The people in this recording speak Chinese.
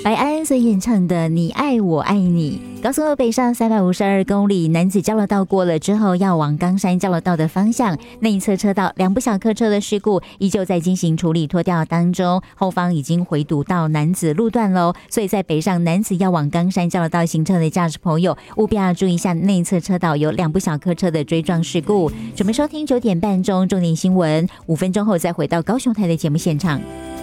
白安所演唱的你爱我爱你。高速路北上352公里，男子交流道过了之后要往冈山交流道的方向，内侧车道2部小客车的事故依旧在进行处理拖吊当中，后方已经回堵到男子路段咯，所以在北上男子要往冈山交流道行车的驾驶朋友务必要注意一下内侧车道有2部小客车的追撞事故。准备收听9点半钟重点新闻，5分钟后再回到高雄台的节目现场。